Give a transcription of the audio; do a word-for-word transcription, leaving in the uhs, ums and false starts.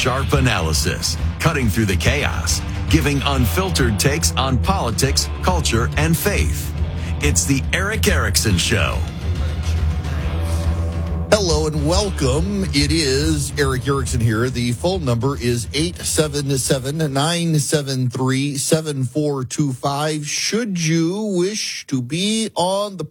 Sharp analysis, cutting through the chaos, giving unfiltered takes on politics, culture, and faith. It's the Erick Erickson Show. Hello and welcome. It is Erick Erickson here. The phone number is eight seven seven, nine seven three, seven four two five. Should you wish to be on the